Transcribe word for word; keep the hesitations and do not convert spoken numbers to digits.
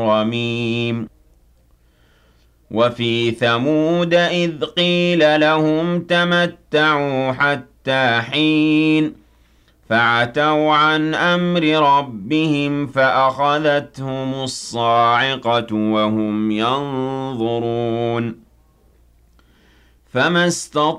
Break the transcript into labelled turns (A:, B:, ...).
A: رميم وفي ثمود إذ قيل لهم تمتعوا حتى حين فعتوا عن أمر ربهم فأخذتهم الصاعقة وهم ينظرون فما استطاعوا